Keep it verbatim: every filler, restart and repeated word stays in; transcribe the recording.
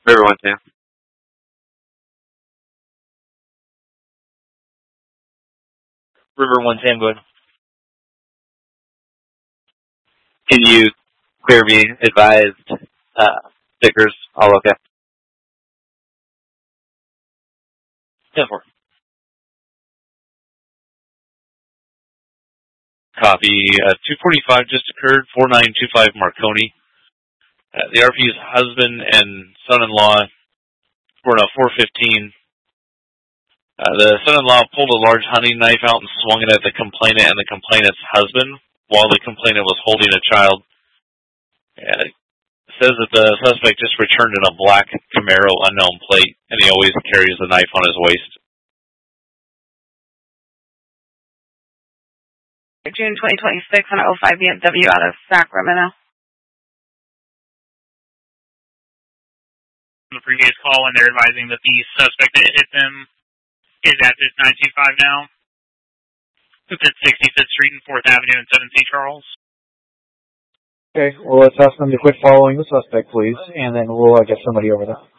River one Sam. River one Sam, go ahead. Can you clear me? Advised. Uh, stickers, all okay. ten four. Copy. Uh, two forty-five just occurred, four nine two five Marconi. Uh, the R P's husband and son-in-law were on a four fifteen. Uh, the son-in-law pulled a large hunting knife out and swung it at the complainant and the complainant's husband while the complainant was holding a child. Uh, it says that the suspect just returned in a black Camaro unknown plate, and he always carries the knife on his waist. June twenty twenty-six on oh five B M W out of Sacramento. The previous call when they're advising that the suspect that hit them is at this nine two five now. It's at sixty-fifth Street and fourth Avenue in seven C Charles. Okay, well, let's ask them to quit following the suspect, please, and then we'll uh, get somebody over there.